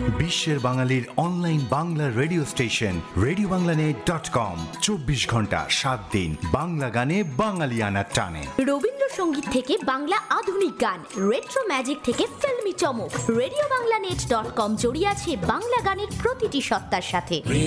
বিশ্বের বাঙালির online Bangla radio station রেডিওবাংলানেট.com 24 ঘন্টা 7 দিন বাংলা গানে বাঙালিয়ানার টানে। রবীন্দ্রসঙ্গীত থেকে বাংলা আধুনিক গান, রেট্রো ম্যাজিক থেকে ফিল্মি চমক, রেডিওবাংলানেট.com জড়িয়ে আছে বাংলা গানের প্রতিটি সত্তার সাথে।